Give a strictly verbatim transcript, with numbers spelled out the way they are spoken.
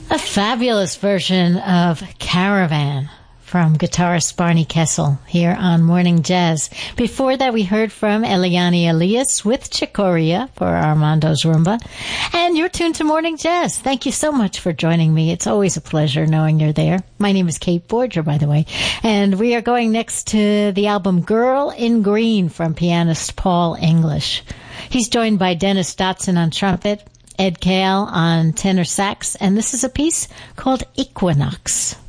A fabulous version of Caravan from guitarist Barney Kessel here on Morning Jazz. Before that, we heard from Eliane Elias with Chicoria for Armando's Rumba. And you're tuned to Morning Jazz. Thank you so much for joining me. It's always a pleasure knowing you're there. My name is Kate Borger, by the way. And we are going next to the album Girl in Green from pianist Paul English. He's joined by Dennis Dotson on trumpet, Ed Kale on tenor sax, and this is a piece called Equinox.